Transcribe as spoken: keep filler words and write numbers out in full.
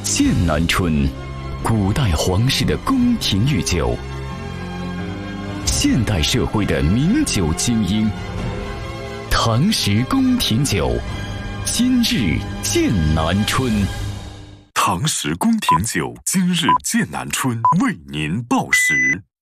剑南春，古代皇室的宫廷御酒，现代社会的名酒精英。唐时宫廷酒，今日剑南春。 唐时宫廷酒，今日剑南春为您报时。